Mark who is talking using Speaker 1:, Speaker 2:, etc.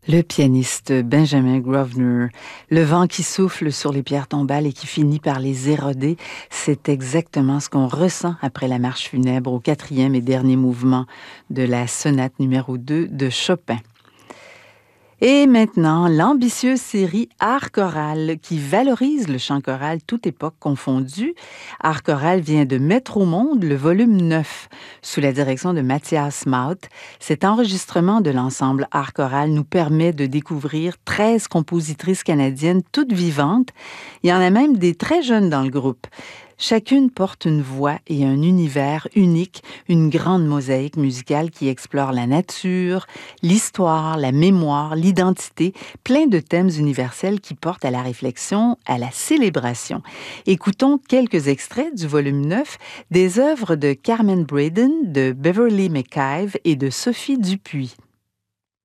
Speaker 1: Le pianiste Benjamin Grosvenor, le vent qui souffle sur les pierres tombales et qui finit par les éroder, c'est exactement ce qu'on ressent après la marche funèbre au 4e et dernier mouvement de la sonate numéro 2 de Chopin. Et maintenant, l'ambitieuse série Art choral qui valorise le chant choral toute époque confondue. Art choral vient de mettre au monde le volume 9 sous la direction de Matthias Maut. Cet enregistrement de l'ensemble Art choral nous permet de découvrir 13 compositrices canadiennes toutes vivantes. Il y en a même des très jeunes dans le groupe. Chacune porte une voix et un univers unique, une grande mosaïque musicale qui explore la nature, l'histoire, la mémoire, l'identité, plein de thèmes universels qui portent à la réflexion, à la célébration. Écoutons quelques extraits du volume 9 des œuvres de Carmen Braden, de Beverly McIve et de Sophie Dupuis.